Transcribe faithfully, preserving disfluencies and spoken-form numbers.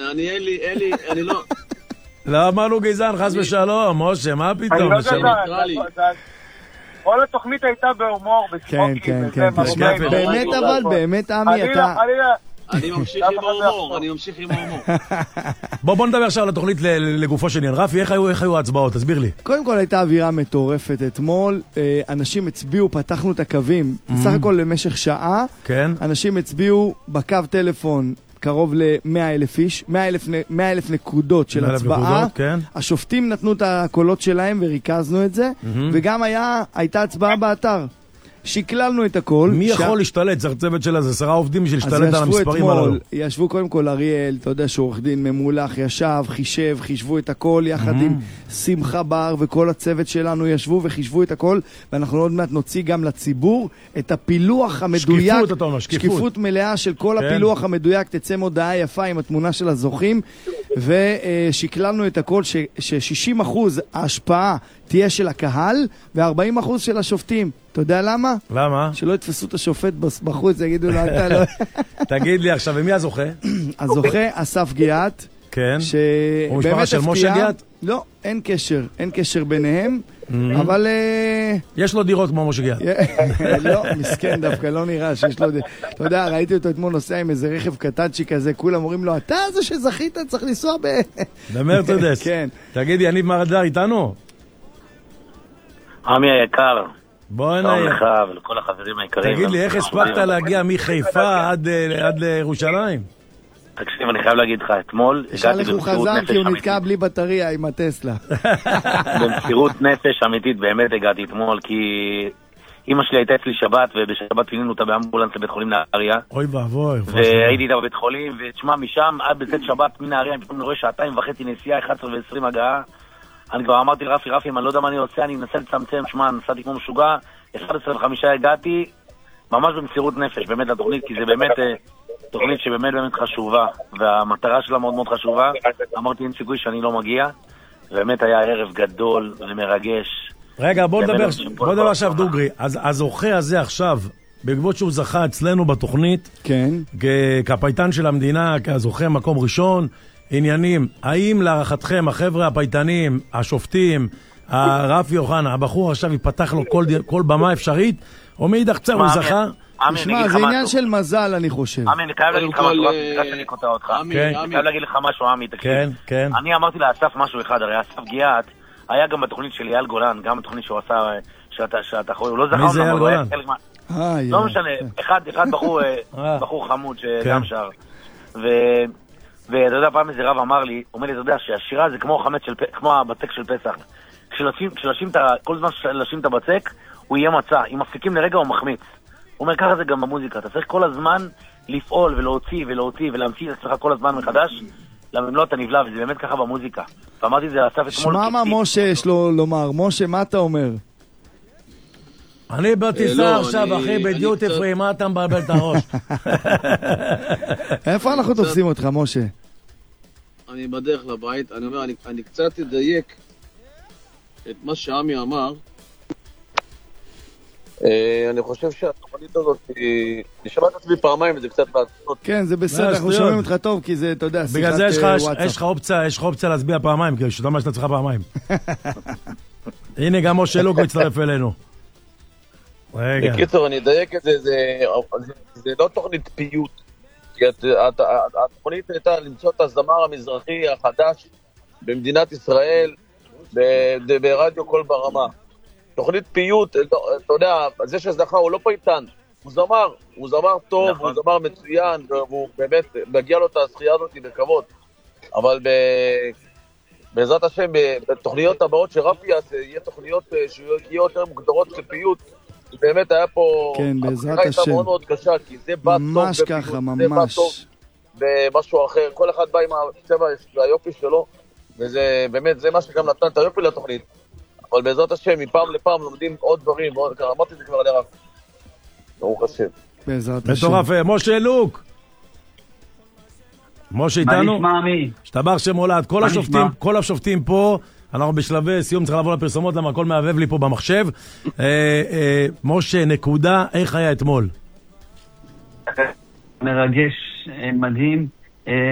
אני אין לי, אין לי, אני לא... לא אמרנו גזען, חס ושלום, משה, מה פתאום? אני לא גזען, כל התוכנית הייתה בהומור, כן, כן, כן. באמת אבל, באמת עמי, אתה... אני ממשיך עם ההומור, אני ממשיך עם ההומור. בוא, בוא נדבר עכשיו על התוכנית לגופו של עניין. רפי, איך היו, איך היו ההצבעות? תסביר לי. קודם כל הייתה אווירה מטורפת אתמול, אנשים הצביעו, פתחנו את הקווים, בסך הכל למשך שעה, אנשים הצביעו בקו טלפון קרוב ל-מאה אלף איש, מאה אלף נקודות של הצבעה, השופטים נתנו את הקולות שלהם וריכזנו את זה, וגם הייתה הצבעה באתר. שיקללנו את הכל. מי יכול להשתלט? זה צוות שלה, זה עשרה עובדים של להשתלט על המספרים הללו. ישבו קודם כל אריאל, אתה יודע שעורך דין ממולח, ישב, חישב, חישבו את הכל, יחד עם שמחה בר וכל הצוות שלנו ישבו וחישבו את הכל, ואנחנו עוד מעט נוציא גם לציבור את הפילוח המדויק, שקיפות, אתה אומר, שקיפות. שקיפות מלאה של כל הפילוח המדויק, תצא מודעה יפה עם התמונה של הזוכים, ושיקללנו את הכל ש-שישים אחוז ההשפעה תהיה של הקהל, ו-ארבעים אחוז של השופטים. אתה יודע למה? למה? שלא יתפסו את השופט בחוץ, יגידו לו, אתה לא... תגיד לי עכשיו, ומי הזוכה? הזוכה, אסף גיאת. כן. הוא משפחה של משה גיאת? לא, אין קשר, אין קשר ביניהם, אבל... יש לו דירות כמו משה גיאת. לא, מסכן דווקא, לא נראה שיש לו... אתה יודע, ראיתי אותו אתמול נוסע עם איזה רכב קטנצ'י כזה, כולם אומרים לו, אתה זה שזכית, צריך לנסוע ב... במרצדס. כן. תגידי, יניב מרדלר איתנו? עמי היקר. בוא נהיה. לך ולכל החברים היקרים. תגיד לי, איך הספקת להגיע מחיפה עד לירושלים? תקשיב, אני חייב להגיד לך, אתמול הגעתי במסירות נפש אמיתית. כי הוא נתקע בלי בטריה עם הטסלה. במסירות נפש אמיתית באמת הגעתי אתמול, כי אמא שלי הייתה אצלי שבת, ובשבת פינינו אותה באמבולנס לבית חולים נהריה. אוי ואבוי. והייתי איתה בבית חולים, ותשמע משם עד בצאת שבת מנהריה, פתאום אני רואה שעתיים וחצי נסיעה, אחת עשרה ועשרים הגעה. אני כבר אמרתי לרפי, רפי, אם אני לא יודע מה אני עושה, אני מנסה לצמצם, שמע, נסעתי כמו משוגע, אחת עשרה וחמש הגעתי, ממש במסירות נפש, באמת לתוכנית, כי זה באמת תוכנית שבאמת באמת חשובה, והמטרה שלה מאוד מאוד חשובה. אמרתי, אין סיכוי שאני לא מגיע, באמת היה ערב גדול ומרגש. רגע, בוא נדבר, בוא נדבר עכשיו דוגרי. אז הזוכה הזה עכשיו, בעקבות שהוא זכה אצלנו בתוכנית, כן. כפייטן של המדינה, כזוכה מקום ראשון, עניינים, האם להערכתכם, החבר'ה הפייטנים, השופטים, הרפי אוחנה, הבחור עכשיו יפתח לו כל, כל במה אפשרית, או מאידך צר הוא זכה? תשמע, זה עניין של מזל, אני חושב. עמי, אני חייב להגיד לך משהו, בגלל שאני קוטע אותך. אני חייב להגיד לך משהו, עמי, תקשיב. אני אמרתי לאסף משהו אחד, הרי אסף גיאת היה גם בתוכנית של אייל גולן, גם בתוכנית שהוא עשה, שאתה יכול, הוא לא זכה מי זה אייל גולן? לא משנה, אחד בחור חמוד שגם שר. ואתה יודע, פעם איזה רב אמר לי, אומר לי, אתה יודע, שהשירה זה כמו חמץ של, כמו הבצק של פסח. כשלשים את ה... כל זמן שלשים את הבצק, הוא יהיה מצא. אם מפסיקים לרגע, הוא מחמיץ. הוא אומר, ככה זה גם במוזיקה. אתה צריך כל הזמן לפעול ולהוציא ולהוציא ולהמציא את עצמך כל הזמן מחדש, למה אם לא אתה נבלע, וזה באמת ככה במוזיקה. ואמרתי, זה אסף אתמול... שמע מה משה יש לו לומר. משה, מה אתה אומר? אני בטיסה עכשיו, אחי, בדיוטי פרי, מה אתה מבלבל את הראש? איפה אנחנו תופסים אותך, משה? אני בדרך לבית, אני אומר, אני קצת אדייק את מה שעמי אמר. אני חושב שהתוכנית הזאת, אני שמעת את עצמי פעמיים, וזה קצת מעצות. כן, זה בסדר, אנחנו שומעים אותך טוב, כי זה, אתה יודע, בגלל זה יש לך אופציה, יש לך אופציה להצביע פעמיים, כי שאתה אומר שאתה צריכה פעמיים. הנה, גם משה לוק מצטרף אלינו. בקיצור, אני אדייק את זה, זה לא תוכנית פיוט, כי התוכנית הייתה למצוא את הזמר המזרחי החדש במדינת ישראל, ברדיו קול ברמה. תוכנית פיוט, אתה יודע, זה שזכה הוא לא פייטן, הוא זמר, הוא זמר טוב, הוא זמר מצוין, והוא באמת, מגיע לו את הזכייה הזאת בכבוד. אבל בעזרת השם, בתוכניות הבאות שרפי יעשה, יהיה תוכניות שיהיו יותר מוגדרות כפיוט, באמת היה פה... כן, בעזרת השם. הייתה מאוד מאוד קשה, כי זה בא טוב ממש ככה, ממש. במשהו אחר. כל אחד בא עם הצבע והיופי שלו, וזה באמת, זה מה שגם נתן את היופי לתוכנית. אבל בעזרת השם, מפעם לפעם לומדים עוד דברים, אמרתי את זה כבר לרב. ברוך השם. בעזרת השם. מטורף, משה לוק. משה איתנו? מה נשמע מי? שתבח שמולד. כל השופטים, כל השופטים פה, אנחנו בשלבי סיום, צריך לעבור לפרסומות, למה הכל מעבב לי פה במחשב. משה, נקודה, איך היה אתמול? מרגש, מדהים.